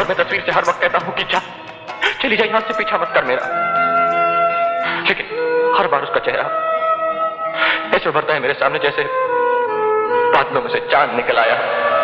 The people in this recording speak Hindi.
मैं तस्वीर से हर वक्त कहता हूँ कि जा, चली जा, यहां से पीछा मत कर मेरा, लेकिन हर बार उसका चेहरा ऐसे उभरता है मेरे सामने जैसे बादलों में से चांद निकल आया।